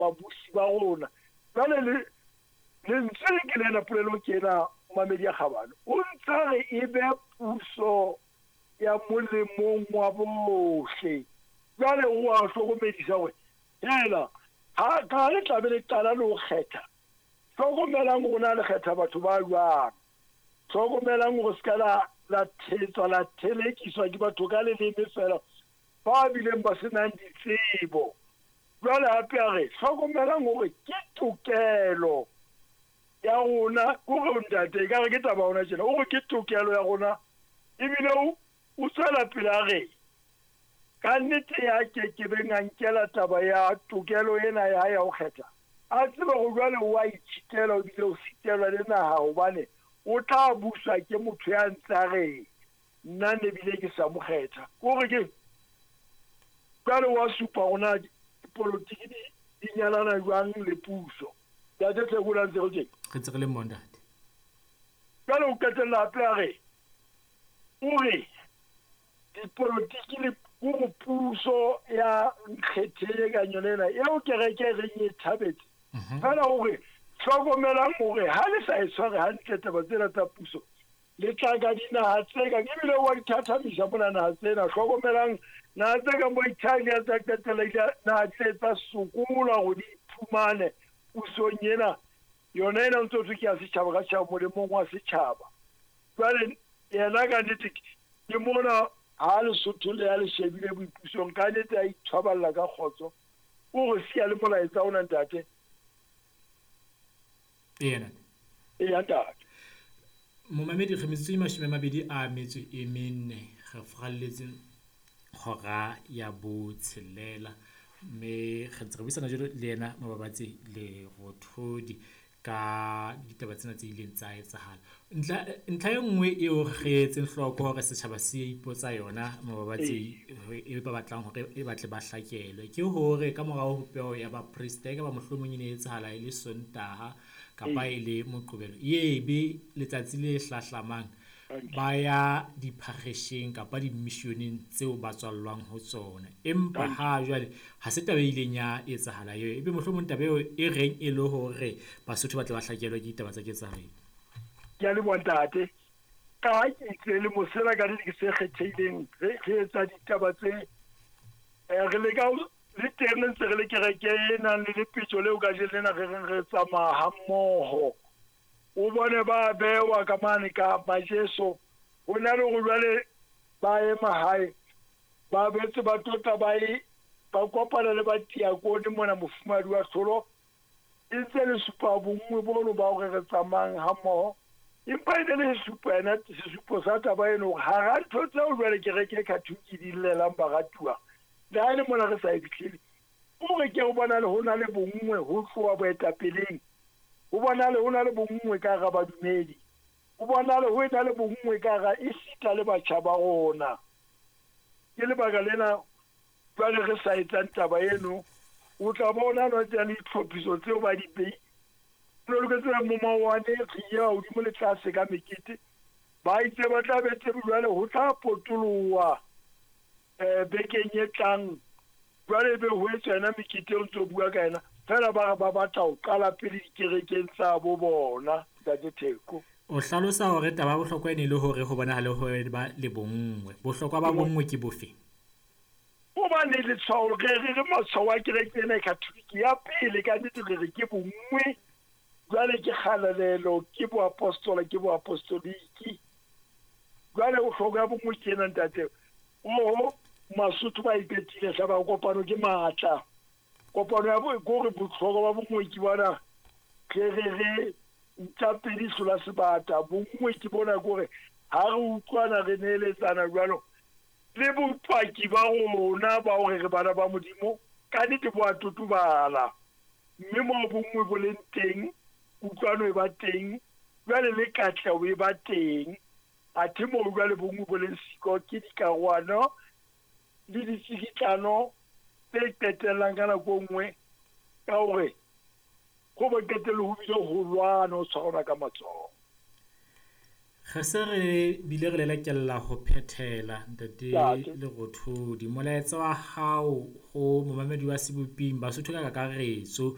babusi ba rona jwale le ntse ke lena polelo kena Mamedi ya Kgabane o ntse re e be puso ya molemong wa bohle jwale o a hlokomedisa hore hela ha ka le tlabe le qala le ho kgetha hlokomelang rona le kgetha batho ba jwang hlokomelang hore se ka la thetsa la telekiswa ke batho ka leleme fela ba bileng ba senang ditsebo jwale hape a re hlokomelang hore ke tokelo ya rona o re ntate ka re ke taba ona tjena o re ke tokelo ya rona ebile o tsela pele a re ka nnete ya ke be ngankela taba ya tokelo ena ya ho kgetha a tseba go jwale wa itshitela o bile o sitelwa le naha hobane o tla buswa ke motho ya ntsare nna ne bile ke sa mo kgetha o re ke jwale wa supa gona politiki di nyalana jwang le puso ya tse go ntse go tjena re tsere le mondate jwale o ketella hape a re o re dipolitiki le go puso ya nkgethele ka nyonena eo kereke re nye thabetse fela hore hlokomelang hore ha le sa e tshware hantle taba tsena tsa puso le tla ka dinaha tse kang ebile wa dithathamisa mona naha tsena hlokomelang naha tse kang bo Italia tsa qetela naha tsa sokola go di phumane pusong ena yona ena ntse ke ya setjhaba ka tjhaba molemong wa setjhaba jwale yena ka nnete ke mona ha Lesotho le ya le shebile boipusong ka nnete a itshwaballa ka kgotso o re siya le molaetsa ona ntate ena ntate Momamedi re metsotso e 24 re fralletse hora ya botshelela mme re ntse re buisana jalo le yena mababatsi le Rothodi ka ditaba tsena tse ileng tsa etsahala ntlha e nngwe eo re etseng hloko hore setjhaba se ipotsa yona mababatsi e ba batlang hore e batle ba hlakelwe ke hore ka morao ho peo ya ba president ka ba mohlomong ne etsahala ile Sontaha kapa ile Moqebelo be letsatsi le hlahlamang ba ya diphagesheng kapa dimissioneng tseo ba tswallwang ho tsona empa ha jwale ha se taba ileng ya etsahala eo ebe mohlomong taba eo e reng e le hore Basotho ba tla ba hlakelwa ke ditaba tsa ketsahalo ya le bontate ka ke le mosela ka di se kgethileng re etsa ditaba tse re le ka le teng ntse re le kereke ena le lepitso leo ka jelena re tsamaya mmoho o bone ba bewa ka mane ka majeso o na le go jwale ba ema hae ba betse ba tota ba kopana le ba diakone mona mofumadi wa hlolo e ntse le supa bongwe bono ba gore re tsamayang ha mmoho empa e le supana sesupo sa taba eno ha ra ntho tseo jwale kereke Katholiki di llelang baratuwa le ha le mona re sa efihlile o re ke o bona le hona le bongwe ho tloa boetapeleng o bona le hona le bongwe ka ga badumedi o bona le ho ena le bongwe ka ga isita le batjha ba rona ke le baka lena jwale re sa etsang taba eno o tla bona no tsane ditlhophiso tseo ba di pei lo ke tsena mo mawane re ya o di mo le tlase ka mekete ba itse ba tla betse jwale ho tla potolowa bekeng e tlang jwale be ho etsena mekete o ntso bua ka ena fela ba batla ho qala pele dikerekeng tsa bo bona tsa Theko o hlalosa hore taba bohlokwa ene le hore ho bona le ho ba le bongwe bohlokwa ba bongwe ke bofe o ba ne le tshwao re matshwao a kereke ena Katholiki ya pele ka nnete re ke bongwe jwale ke kgalalelo ke bo apostola ke bo apostoliki jwale o hloka bongwe ke ena ntate o Masotho ba ipetile sa ba kopano ke matla kopano ya bo go re botlhokwa ba bongwe ke bona re ntapedi sola sebata bongwe ke bona gore ha re utlwana re neeletsana jwalo le bopaki ba rona ba hore re bana ba modimo ka nnete bo a totobala mme mo bongwe bo leng teng utlwano e ba teng jwale le katleho e ba teng a themo jwale bongwe bo leng siko ke dikarwana le ditsikitano tse qetellang ka nako nngwe ka hore go ba qetelle ho bile ho lwana o tshwarana ka matsoho ge se re bile re lelekella ho phethela ntate le Rothodi molaetsa wa hao go momamedi wa seboping Basotho ka kakaretso